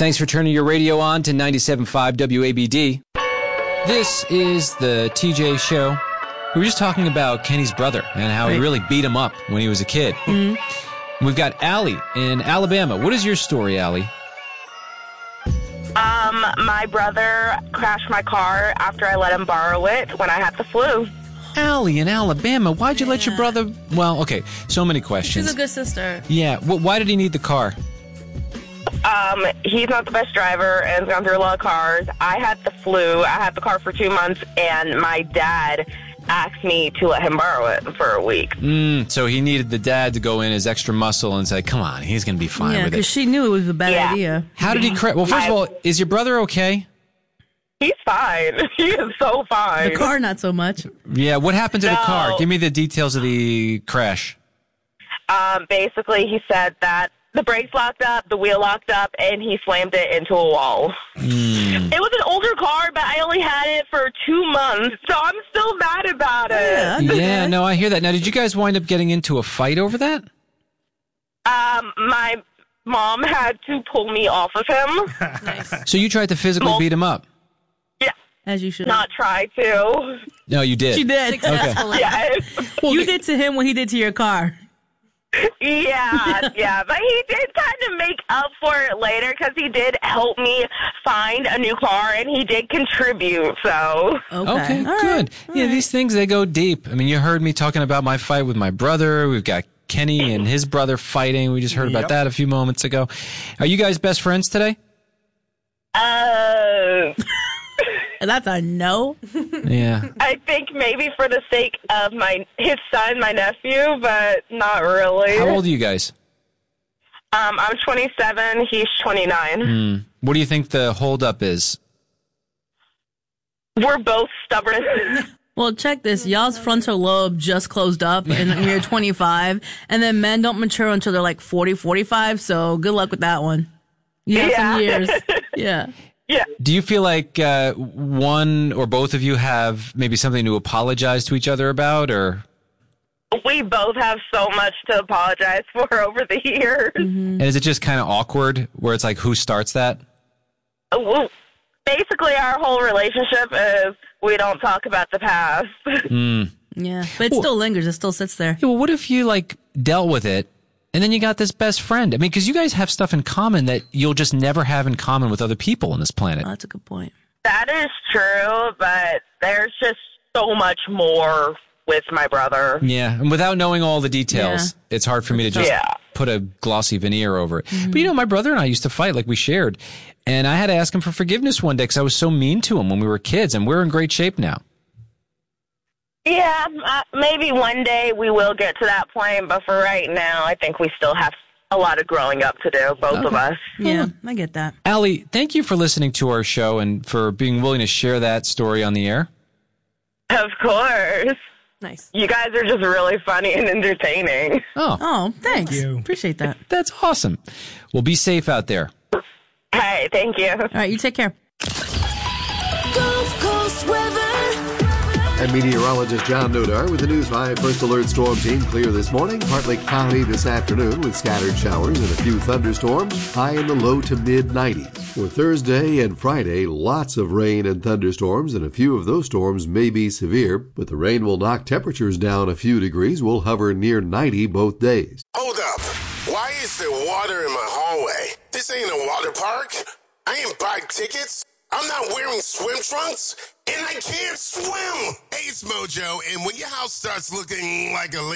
Thanks for turning your radio on to 97.5 WABD. This is the TJ Show. We were just talking about Kenny's brother and how he really beat him up when he was a kid. Mm-hmm. We've got Allie in Alabama. What is your story, Allie? My brother crashed my car after I let him borrow it when I had the flu. Allie in Alabama. Why'd you let your brother... Well, okay, so many questions. She's a good sister. Yeah, why did he need the car? He's not the best driver and has gone through a lot of cars. I had the flu. I had the car for 2 months, and my dad asked me to let him borrow it for a week. So he needed the dad to go in as extra muscle and say, come on, he's going to be fine with it. Yeah, because she knew it was a bad idea. How did he crash? Well, first of all, is your brother okay? He's fine. He is so fine. The car, not so much. Yeah, what happened to the car? Give me the details of the crash. Basically, he said that the brakes locked up, the wheel locked up, and he slammed it into a wall. It was an older car, but I only had it for 2 months, so I'm still mad about it. Yeah, no, I hear that. Now, did you guys wind up getting into a fight over that? My mom had to pull me off of him. Nice. So you tried to physically beat him up? Yeah. As you should. Not try to. No, you did. She did. Okay. Yes. Well, you did to him what he did to your car. Yeah, but he did kind of make up for it later because he did help me find a new car and he did contribute, so. Okay, good. Yeah, these things, they go deep. I mean, you heard me talking about my fight with my brother. We've got Kenny and his brother fighting. We just heard about that a few moments ago. Are you guys best friends today? That's a no. Yeah. I think maybe for the sake of his son, my nephew, but not really. How old are you guys? I'm 27. He's 29. What do you think the holdup is? We're both stubborn. Well, check this. Y'all's frontal lobe just closed up and you're 25. And then men don't mature until they're like 40, 45. So good luck with that one. You have some years. Yeah. Yeah. Do you feel like one or both of you have maybe something to apologize to each other about, or? We both have so much to apologize for over the years. Mm-hmm. And is it just kind of awkward where it's like, who starts that? Well, basically, our whole relationship is we don't talk about the past. Yeah, but it still lingers. It still sits there. Yeah, well, what if you like dealt with it and then you got this best friend? I mean, because you guys have stuff in common that you'll just never have in common with other people on this planet. Oh, that's a good point. That is true, but there's just so much more with my brother. Yeah, and without knowing all the details, it's hard for me to just put a glossy veneer over it. Mm-hmm. But, you know, my brother and I used to fight like we shared, and I had to ask him for forgiveness one day because I was so mean to him when we were kids, and we're in great shape now. Yeah, maybe one day we will get to that point, but for right now, I think we still have a lot of growing up to do, both of us. Yeah, I get that. Allie, thank you for listening to our show and for being willing to share that story on the air. Of course. Nice. You guys are just really funny and entertaining. Oh, thanks. Thank you. Appreciate that. That's awesome. Well, be safe out there. Hey, thank you. All right, you take care. Gulf Coast weather. And meteorologist John Nodar with the News 5 First Alert Storm Team. Clear this morning, partly cloudy this afternoon with scattered showers and a few thunderstorms, high in the low to mid-90s. For Thursday and Friday, lots of rain and thunderstorms, and a few of those storms may be severe, but the rain will knock temperatures down a few degrees. We'll hover near 90 both days. Hold up. Why is there water in my hallway? This ain't a water park. I ain't buy tickets. I'm not wearing swim trunks, and I can't swim. Hey, it's Mojo, and when your house starts looking like a